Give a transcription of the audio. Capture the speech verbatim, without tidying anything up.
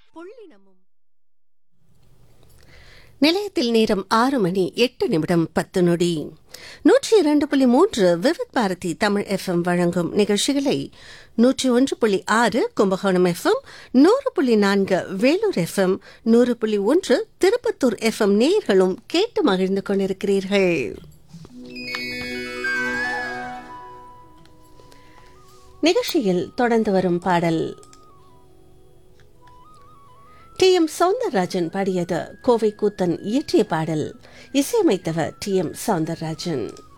புள்ளினமும் நிலையத்தில் நேரம் ஆறு மணி எட்டு நிமிடம் பத்து நொடி. நூற்றி இரண்டு புள்ளி மூன்று விவித் பாரதி தமிழ் எஃப்எம் வழங்கும் நிகழ்ச்சிகளை நூற்றி ஒன்று புள்ளி ஆறு கும்பகோணம் எஃப்எம், நூறு புள்ளி நான்கு வேலூர் எஃப்எம், நூறு புள்ளி ஒன்று திருப்பத்தூர் எஃப்எம் நேயர்களும் கேட்டு மகிழ்ந்து கொண்டிருக்கிறீர்கள். நிகழ்ச்சியில் தொடர்ந்து வரும் பாடல் டி எம் சௌந்தரராஜன் பாடியது. கோவை கூத்தன் இயற்றிய பாடல், இசையமைத்தவர் டி எம் சௌந்தரராஜன்.